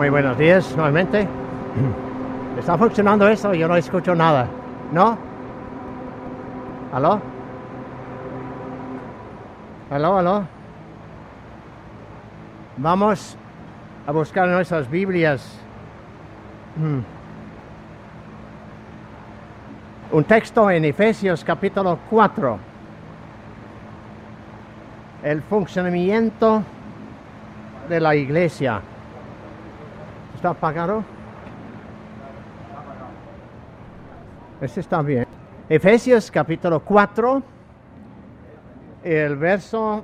Muy buenos días nuevamente. ¿Está funcionando esto? Yo no escucho nada. ¿No? ¿Aló? ¿Aló, aló? Vamos a buscar nuestras Biblias. Un texto en Efesios capítulo 4. El funcionamiento de la iglesia. ¿Está apagado? Este está bien. Efesios capítulo 4, el versos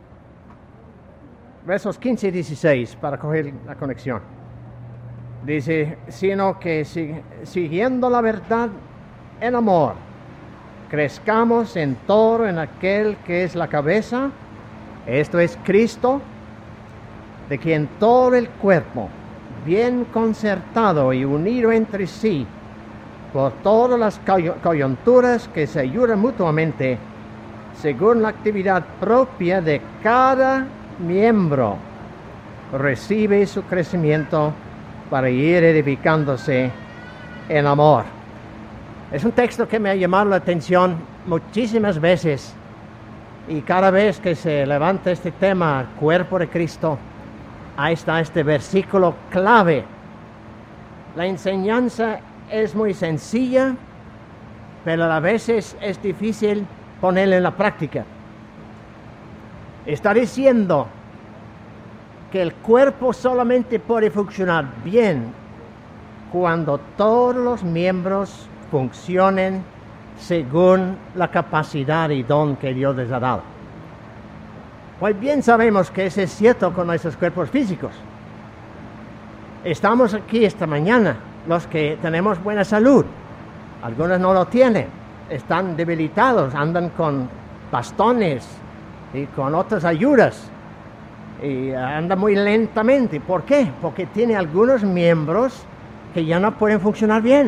15 y 16, para coger la conexión. Dice, sino que siguiendo la verdad en amor, crezcamos en todo en aquel que es la cabeza, esto es Cristo, de quien todo el cuerpo, bien concertado y unido entre sí, por todas las coyunturas que se ayudan mutuamente, según la actividad propia de cada miembro, recibe su crecimiento para ir edificándose en amor. Es un texto que me ha llamado la atención muchísimas veces, y cada vez que se levanta este tema, cuerpo de Cristo, ahí está este versículo clave. La enseñanza es muy sencilla, pero a veces es difícil ponerla en la práctica. Está diciendo que el cuerpo solamente puede funcionar bien cuando todos los miembros funcionen según la capacidad y don que Dios les ha dado. Pues bien sabemos que eso es cierto con nuestros cuerpos físicos. Estamos aquí esta mañana, los que tenemos buena salud. Algunos no lo tienen, están debilitados, andan con bastones y con otras ayudas y andan muy lentamente. ¿Por qué? Porque tiene algunos miembros que ya no pueden funcionar bien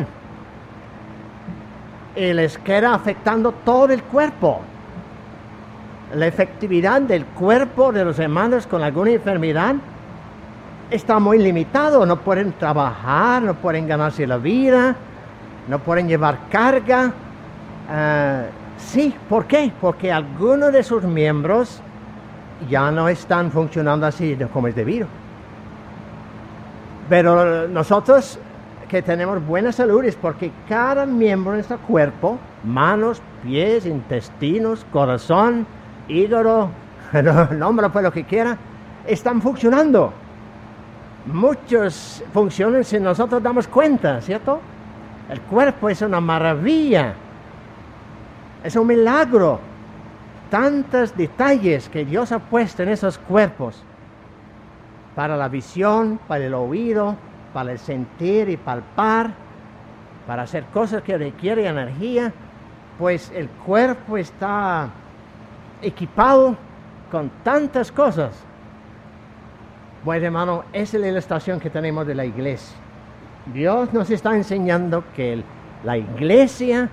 y les queda afectando todo el cuerpo. La efectividad del cuerpo de los hermanos con alguna enfermedad está muy limitado. No pueden trabajar, no pueden ganarse la vida, no pueden llevar carga. Sí, ¿por qué? Porque algunos de sus miembros ya no están funcionando así como es debido. Pero nosotros que tenemos buena salud es porque cada miembro de nuestro cuerpo, manos, pies, intestinos, corazón, hígado, nómbralo por lo que quiera, están funcionando. Muchas funciones si nosotros damos cuenta, ¿cierto? El cuerpo es una maravilla, es un milagro. Tantos detalles que Dios ha puesto en esos cuerpos, para la visión, para el oído, para el sentir y palpar, para hacer cosas que requieren energía, pues el cuerpo está equipado con tantas cosas. Bueno, hermano, esa es la ilustración que tenemos de la iglesia. Dios nos está enseñando que la iglesia